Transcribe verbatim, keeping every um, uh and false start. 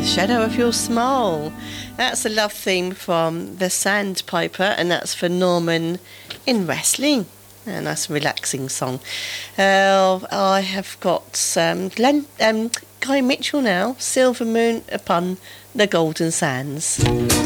Shadow of Your Smile. That's a love theme from The Sandpiper, and that's for Norman in wrestling. A nice relaxing song. Uh, I have got um, Glenn, um, Guy Mitchell now, Silver Moon upon the Golden Sands.